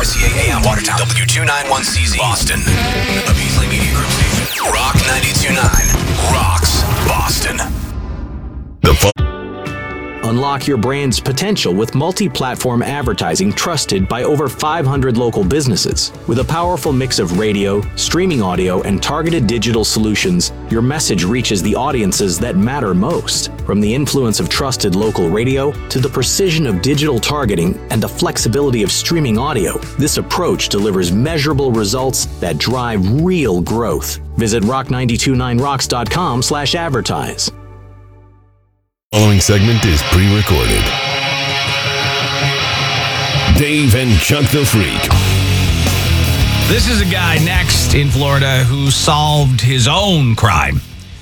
WYCA AM Watertown, W291CZ Boston, a Beasley Media Group station. Rock 92.9 rocks Boston. Unlock your brand's potential with multi-platform advertising trusted by over 500 local businesses. With a powerful mix of radio, streaming audio, and targeted digital solutions, your message reaches the audiences that matter most. From the influence of trusted local radio to the precision of digital targeting and the flexibility of streaming audio, this approach delivers measurable results that drive real growth. Visit rock929rocks.com/advertise. The following segment is pre-recorded. Dave and Chuck the Freak. This is a guy next in Florida who solved his own crime.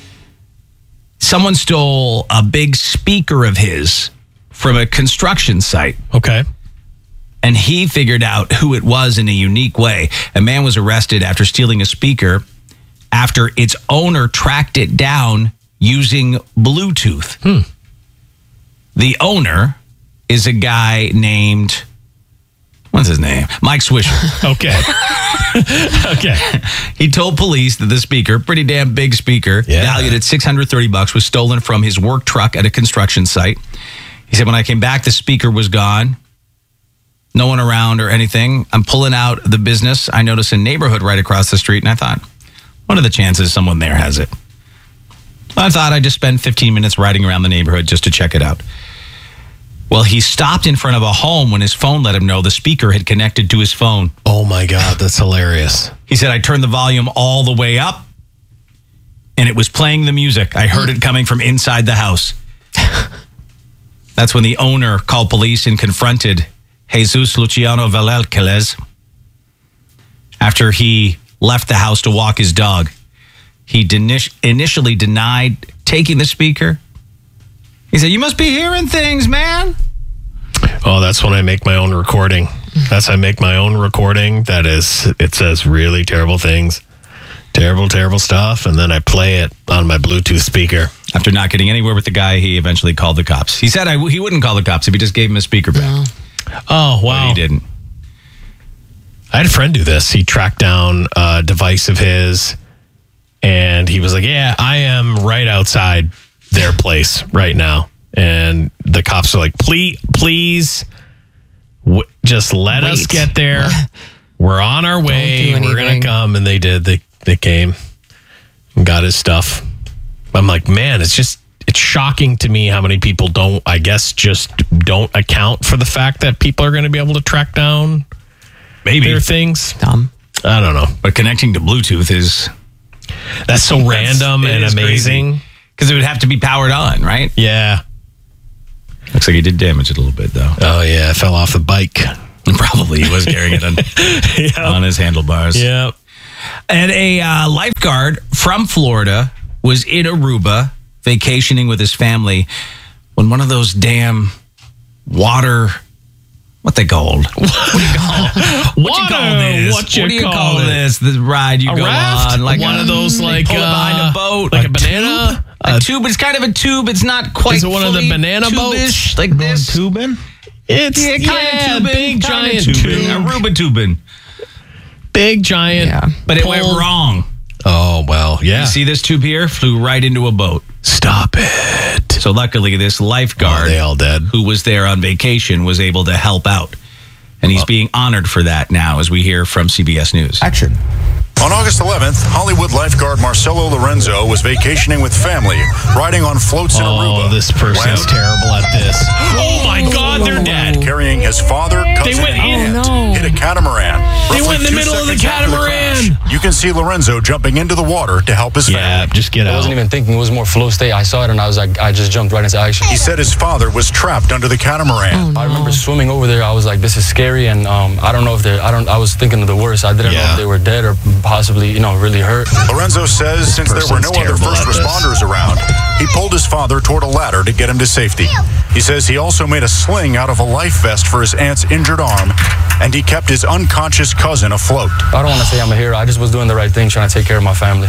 Someone stole a big speaker of his from a construction site. Okay. And he figured out who it was in a unique way. A man was arrested after stealing a speaker after its owner tracked it down using Bluetooth. The owner is a guy named, what's his name? Mike Swisher. Okay. Okay. He told police that the speaker, pretty damn big speaker, valued at $630, was stolen from his work truck at a construction site. He said, when I came back, the speaker was gone. No one around or anything. I'm pulling out the business. I noticed a neighborhood right across the street, and I thought, what are the chances someone there has it? I thought I'd just spend 15 minutes riding around the neighborhood just to check it out. Well, he stopped in front of a home when his phone let him know the speaker had connected to his phone. Oh, my God. That's hilarious. He said, I turned the volume all the way up, and it was playing the music. I heard it coming from inside the house. That's when the owner called police and confronted Jesus Luciano Velelquez after he left the house to walk his dog. He initially denied taking the speaker. He said, you must be hearing things, man. Oh, that's when I make my own recording. I make my own recording. It says really terrible things, terrible stuff, and then I play it on my Bluetooth speaker. After not getting anywhere with the guy, he eventually called the cops. He said he wouldn't call the cops if he just gave him a speaker back. No. Oh, wow. But he didn't. I had a friend do this. He tracked down a device of his, and he was like, yeah, I am right outside their place right now. And the cops are like, please, just let us get there. We're on our way. We're going to come. And they did. They came and got his stuff. I'm like, man, it's shocking to me how many people don't account for the fact that people are going to be able to track down their things. Dumb. I don't know. But connecting to Bluetooth that's so random and amazing. Because it would have to be powered on, right? Yeah. Looks like he did damage it a little bit, though. Oh, yeah. It fell off the bike. Probably. He was carrying it on his handlebars. Yeah. And a lifeguard from Florida was in Aruba vacationing with his family when one of those damn water... What they called? What do you call this? What do you call this? The ride you go raft? on, like one of those, like pull it behind a boat, like a banana, a tube. It's kind of a tube. It's not quite. Is it one of the banana boats? Like this tubing? It's kind of tubing, big giant tubing, Aruba tubing, big giant. But it went wrong. Oh well, yeah. You see this tube here? Flew right into a boat. Stop it. So luckily, this lifeguard, they all dead, who was there on vacation, was able to help out. And he's being honored for that now, as we hear from CBS News. Action. On August 11th, Hollywood lifeguard Marcelo Lorenzo was vacationing with family, riding on floats in Aruba. Oh, this person's terrible at this. Oh my God, they're dead. Carrying his father, cousin, and aunt, hit a catamaran. They went in the middle of the catamaran. You can see Lorenzo jumping into the water to help his family. Yeah, just get out. I wasn't even thinking. It was more flow state. I saw it and I was like, I just jumped right into action. He said his father was trapped under the catamaran. I remember swimming over there. I was like, this is scary, and I don't know if I was thinking of the worst. I didn't know if they were dead or possibly, really hurt. Lorenzo says since there were no other first responders around, he pulled his father toward a ladder to get him to safety. He says he also made a sling out of a life vest for his aunt's injured arm, and he kept his unconscious cousin afloat. I don't want to say I'm a hero. I just was doing the right thing, trying to take care of my family.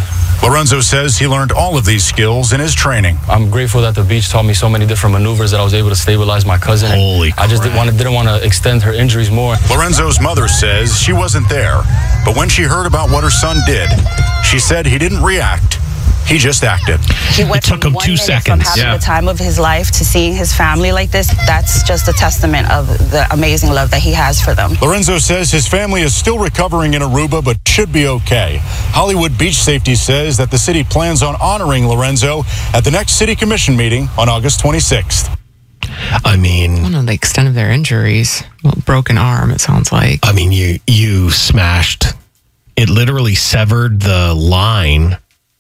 Lorenzo says he learned all of these skills in his training. I'm grateful that the beach taught me so many different maneuvers that I was able to stabilize my cousin. Holy crap. I just didn't want to extend her injuries more. Lorenzo's mother says she wasn't there, but when she heard about what her son did, she said he didn't react. He just acted. He went It took from him 1 2 minute seconds. from having the time of his life to seeing his family like this. That's just a testament of the amazing love that he has for them. Lorenzo says his family is still recovering in Aruba, but should be okay. Hollywood Beach Safety says that the city plans on honoring Lorenzo at the next city commission meeting on August 26th. I mean, I don't know the extent of their injuries. Well, broken arm, it sounds like. I mean, you smashed. It literally severed the line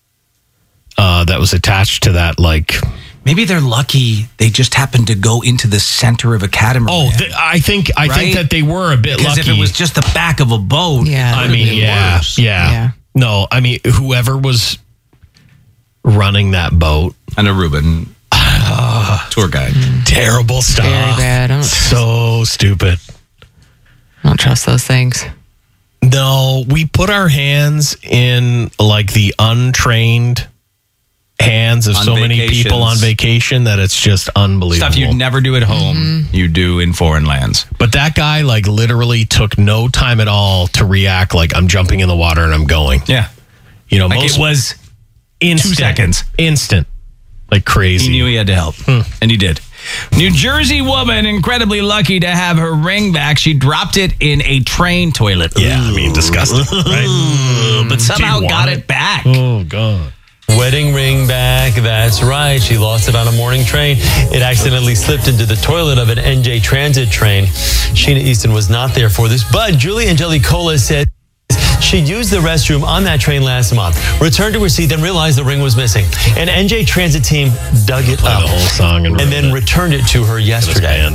that was attached to that, like. Maybe they're lucky they just happened to go into the center of a catamaran. I think that they were a bit lucky. Because if it was just the back of a boat, I mean, yeah. No, I mean, whoever was running that boat. An Aruban tour guide. Terrible stuff. Very bad. So stupid. I don't trust those things. No, we put our hands in like the untrained hands of so many people on vacation that it's just unbelievable. Stuff you'd never do at home, you do in foreign lands. But that guy like literally took no time at all to react like I'm jumping in the water and I'm going. Yeah. You know, Like it was instant. 2 seconds. Instant. Like crazy. He knew he had to help, and he did. New Jersey woman incredibly lucky to have her ring back. She dropped it in a train toilet. Yeah, I mean, disgusting, right? But somehow got it back. Oh, God. Wedding ring back, that's right. She lost it on a morning train. It accidentally slipped into the toilet of an NJ Transit train. Sheena Easton was not there for this, but Julie Angelicola said she used the restroom on that train last month, returned to her seat, then realized the ring was missing. An NJ Transit team dug it up the whole song and then returned it to her yesterday.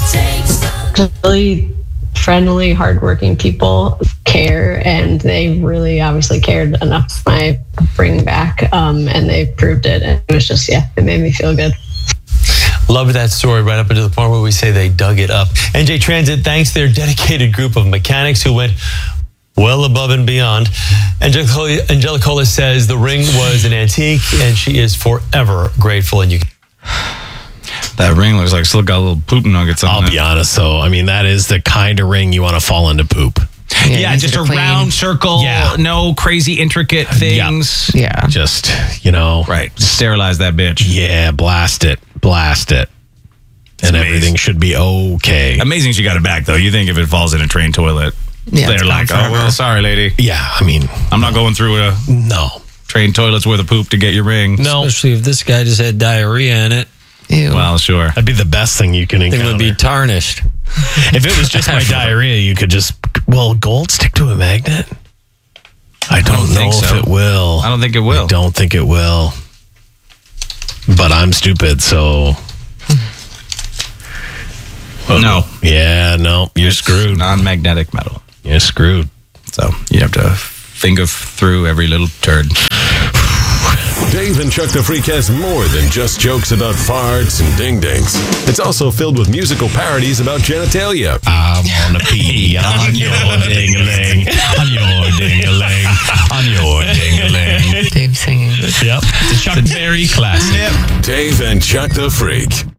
Really friendly, hardworking people care, and they really obviously cared enough for my bring back, and they proved it. And it was just, it made me feel good. Love that story right up into the point where we say they dug it up. NJ Transit thanks their dedicated group of mechanics who went well above and beyond. Angelicola says the ring was an antique and she is forever grateful. And That ring looks like still got little poop nuggets on it. I'll be honest, though. I mean, that is the kind of ring you want to fall into poop. Yeah, just a round circle. Yeah. No crazy intricate things. Yeah. Just, you know. Right. Sterilize that bitch. Yeah, blast it. And everything should be okay. Amazing she got it back, though. You think if it falls in a train toilet, they're like, oh, well, sorry, lady. Yeah, I mean. I'm not going through a train toilet's worth of poop to get your ring. No. Especially if this guy just had diarrhea in it. Ew. Well, sure. That'd be the best thing you can encounter. It would be tarnished. If it was just my diarrhea, you could just, gold stick to a magnet? I don't know if it will. I don't think it will. I don't think it will. But I'm stupid, so. No. Yeah, no. You're screwed. Non-magnetic metal. You're screwed. So you have to finger through every little turd. Dave and Chuck the Freak has more than just jokes about farts and ding-dings. It's also filled with musical parodies about genitalia. I wanna pee on your ding-a-ling, on your ding-a-ling, on your ding-a-ling. Dave singing. Yep. The Chuck Berry classic. Dave and Chuck the Freak.